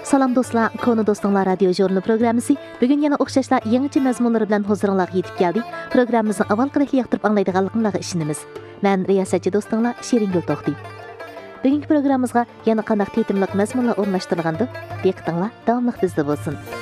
Salam dostlar, Konu Dostlar Radio Jurnal programmasi bugün yana o'xshashlar yangicha mazmunlar bilan huzuringizga yetib keldi. Programmamizni avvalgidek yoqtirib anglaydiganligingizga ishonamiz. Men riyosatchi do'stinglar Sheringul To'xti. Bugungi programmamizga yana qanday tetimliq mazmunlar o'rnashtirilgandi? Diqqatinglar davomli bizda bo'lsin.